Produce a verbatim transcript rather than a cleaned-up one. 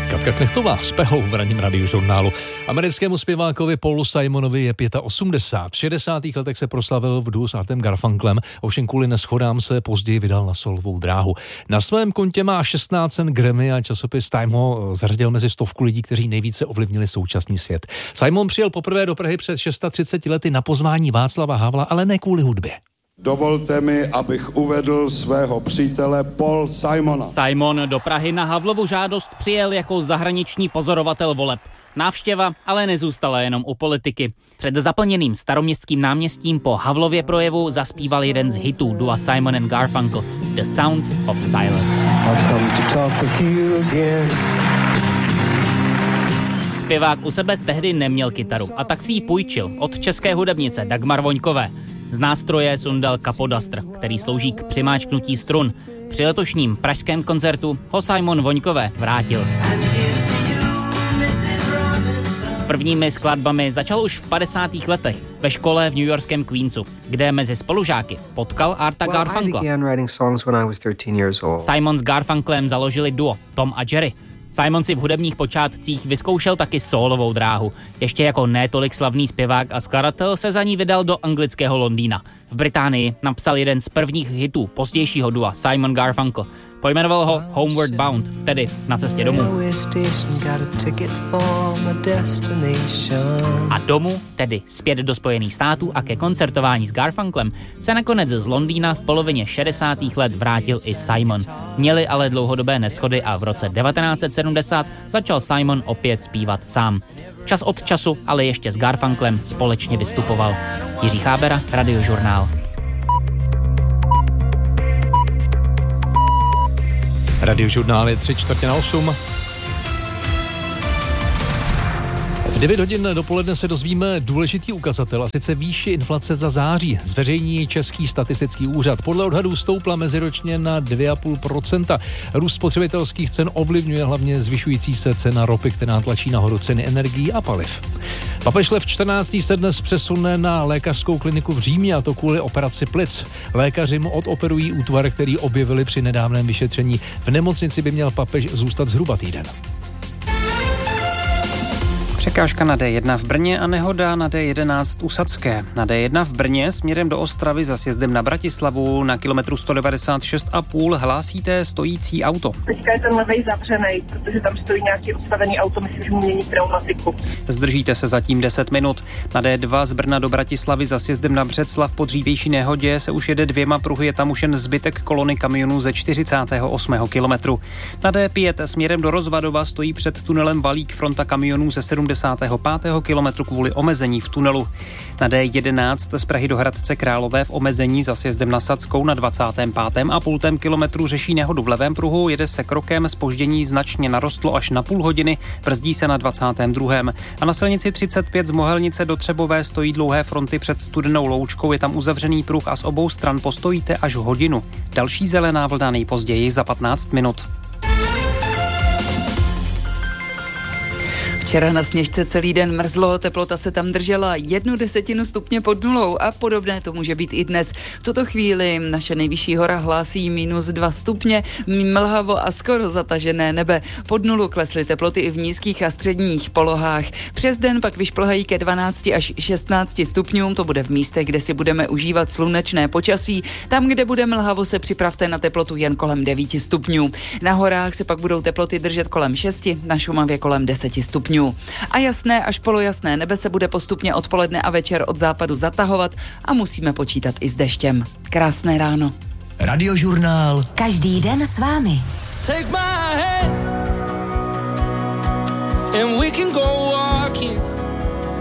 Katka Knechtová s Pehou v ranním radiožurnálu. Americkému zpěvákovi Paulu Simonovi je osmdesát pět. V šedesátých letech se proslavil v duo s Artem Garfunklem, ovšem kvůli neschodám se později vydal na solovou dráhu. Na svém kontě má šestnáct cen Grammy a časopis Time ho zařadil mezi stovku lidí, kteří nejvíce ovlivnili současný svět. Simon přijel poprvé do Prahy před třiceti šesti lety na pozvání Václava Havla, ale ne kvůli hudbě. Dovolte mi, abych uvedl svého přítele Paul Simona. Simon do Prahy na Havlovu žádost přijel jako zahraniční pozorovatel voleb. Návštěva ale nezůstala jenom u politiky. Před zaplněným Staroměstským náměstím po Havlově projevu zaspíval jeden z hitů dua Simon and Garfunkel, The Sound of Silence. Zpěvák u sebe tehdy neměl kytaru a tak si ji půjčil od české hudebnice Dagmar Voňkové. Z nástroje sundal kapodastr, který slouží k přimáčknutí strun. Při letošním pražském koncertu ho Simon Voňkové vrátil. S prvními skladbami začal už v padesátých letech ve škole v newyorském Queensu, kde mezi spolužáky potkal Arta Garfunkla. Simon s Garfunklem založili duo Tom a Jerry. Simon si v hudebních počátcích vyzkoušel taky sólovou dráhu. Ještě jako ne tolik slavný zpěvák a skladatel se za ní vydal do anglického Londýna. V Británii napsal jeden z prvních hitů pozdějšího dua Simon Garfunkel. Pojmenoval ho Homeward Bound, tedy Na cestě domů. A domů, tedy zpět do Spojených států a ke koncertování s Garfunklem, se nakonec z Londýna v polovině šedesátých let vrátil i Simon. Měli ale dlouhodobé neshody a v roce devatenáct set sedmdesát začal Simon opět zpívat sám. Čas od času ale ještě s Garfunklem společně vystupoval. Jiří Chábera, Radiožurnál. Radiožurnál je tři čtvrtě na osm. V devět hodin dopoledne se dozvíme důležitý ukazatel, a sice výši inflace za září. Zveřejní Český statistický úřad. Podle odhadů stoupla meziročně na dvě celá pět procenta. Růst spotřebitelských cen ovlivňuje hlavně zvyšující se cena ropy, která tlačí nahoru ceny energií a paliv. Papež Lev čtrnáctý se dnes přesune na lékařskou kliniku v Římě, a to kvůli operaci plic. Lékaři mu odoperují útvar, který objevili při nedávném vyšetření. V nemocnici by měl papež zůstat zhruba týden. Překážka na D jedna v Brně a nehoda na D jedenáct u Sadské. Na D jedna v Brně směrem do Ostravy za sjezdem na Bratislavu na kilometru sto devadesát šest a půl hlásíte stojící auto. Teďka je ten levej zavřenej, protože tam stojí nějaký odstavený auto, myslím, že mu mění pneumatiku. Zdržíte se zatím deset minut. Na D dva z Brna do Bratislavy za sjezdem na Břeclav po dřívější nehodě se už jede dvěma pruhy, je tam už jen zbytek kolony kamionů ze čtyřicátého osmého kilometru. Na D pět směrem do Rozvadova stojí před tunelem Valík fronta kamionů ze sedmdesátého pátého kilometru kvůli omezení v tunelu. Na D jedenáct z Prahy do Hradce Králové v omezení za sjezdem na Sadskou na dvacátém pátém a půltém kilometru řeší nehodu v levém pruhu, jede se krokem, zpoždění značně narostlo až na půl hodiny, brzdí se na dvacátém druhém. A na silnici třicet pět z Mohelnice do Třebové stojí dlouhé fronty před Studenou Loučkou, je tam uzavřený pruh a z obou stran postojíte až hodinu. Další zelená vlna nejpozději za patnáct minut. Včera na Sněžce celý den mrzlo, teplota se tam držela jednu desetinu stupně pod nulou a podobné to může být i dnes. V tuto chvíli naše nejvyšší hora hlásí minus dva stupně, mlhavo a skoro zatažené nebe. Pod nulu klesly teploty i v nízkých a středních polohách. Přes den pak vyšplhají ke dvanácti až šestnácti stupňům, to bude v místech, kde si budeme užívat slunečné počasí. Tam, kde bude mlhavo, se připravte na teplotu jen kolem devíti stupňů. Na horách se pak budou teploty držet kolem šesti, na Šumavě kolem deseti stupňů. A jasné až polojasné nebe se bude postupně odpoledne a večer od západu zatahovat a musíme počítat i s deštěm. Krásné ráno. Radiožurnál. Každý den s vámi. Take my hand.